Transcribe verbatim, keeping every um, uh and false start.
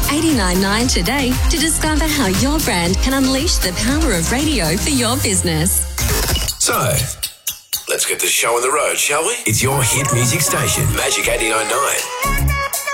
eight nine nine today to discover how your brand can unleash the power of radio for your business. So, let's get this show on the road, shall we? It's your hit music station, Magic eighty-nine point nine.